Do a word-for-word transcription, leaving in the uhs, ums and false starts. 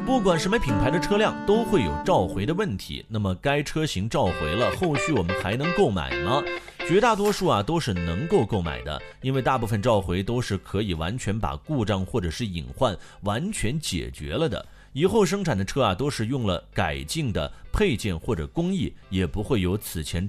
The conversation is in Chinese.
不管什么品牌的车辆都会有召回的问题，那么该车型召回了，后续我们还能购买吗？绝大多数啊都是能够购买的，因为大部分召回都是可以完全把故障或者是隐患完全解决了的。以后生产的车啊都是用了改进的配件或者工艺，也不会有此前